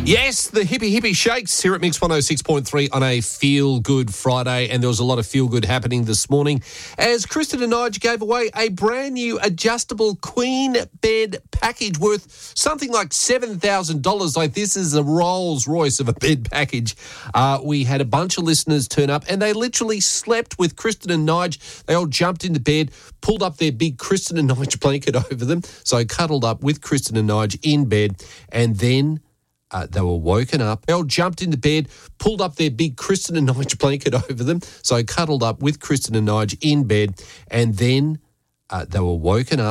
Yes, the Hippie Shakes here at Mix 106.3 on a feel-good Friday, and there was a lot of feel-good happening this morning as Kristen and Nige gave away a brand new adjustable queen bed package worth something like $7,000. Like, this is a Rolls Royce of a bed package. We had a bunch of listeners turn up, and they literally slept with Kristen and Nige. They all jumped into bed, pulled up their big Kristen and Nige blanket over them, so cuddled up with Kristen and Nige in bed, and then they were woken up. They all jumped into bed, pulled up their big Kristen and Nige blanket over them, so cuddled up with Kristen and Nige in bed, and then they were woken up.